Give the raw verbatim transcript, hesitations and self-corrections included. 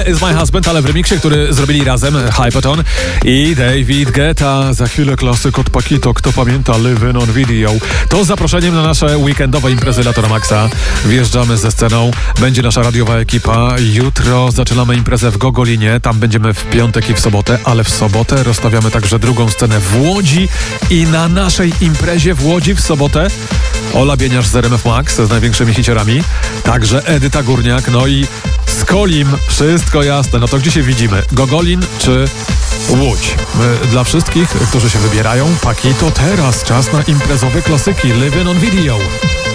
Where is my husband, ale w remiksie, który zrobili razem Hyperton i David Guetta. Za chwilę klasyk od Paquito, kto pamięta, Living on Video. To z zaproszeniem na nasze weekendowe imprezy Lato na Maxa. Wjeżdżamy ze sceną, będzie nasza radiowa ekipa. Jutro zaczynamy imprezę w Gogolinie, tam będziemy w piątek i w sobotę, ale w sobotę rozstawiamy także drugą scenę w Łodzi i na naszej imprezie w Łodzi w sobotę Ola Bieniasz z R M F Max z największymi hiciorami, także Edyta Górniak, no i z Kolim, wszystko jasne. No to gdzie się widzimy? Gogolin czy Łódź? Dla wszystkich, którzy się wybierają, Paquito, teraz czas na imprezowe klasyki Living on Video.